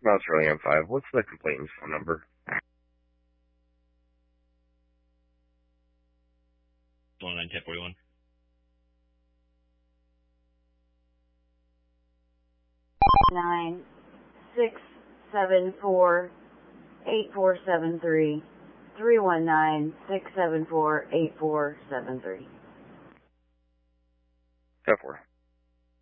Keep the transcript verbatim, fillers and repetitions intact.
Mouse Charlie M five. What's the complainant's phone number? one nine ten forty-one. Nine six seven four eight four seven three. Three one nine six seven four eight four seven three. ten four.